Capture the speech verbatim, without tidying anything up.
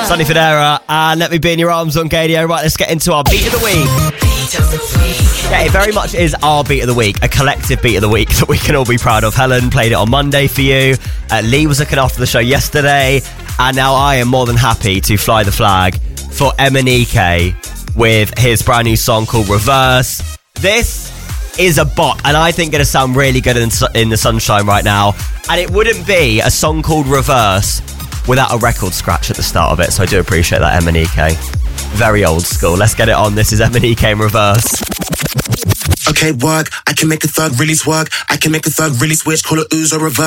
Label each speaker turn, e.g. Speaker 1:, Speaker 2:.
Speaker 1: Sonny Fodera, and Let Me Be in Your Arms on Gadio. Right, let's get into our beat of the week. Beat of the week. Yeah, it very much is our beat of the week, a collective beat of the week that we can all be proud of. Helen played it on Monday for you. Uh, Lee was looking after the show yesterday, and now I am more than happy to fly the flag for Emanike with his brand new song called Reverse. This is a bop, and I think it'll sound really good in, in the sunshine right now. And it wouldn't be a song called Reverse without a record scratch at the start of it, so I do appreciate that, Emanike. Very old school. Let's get it on. This is Emanike in Reverse.
Speaker 2: Okay, work. I can make a thug really twerk. I can make a thug really switch. Call it ooze or reverse.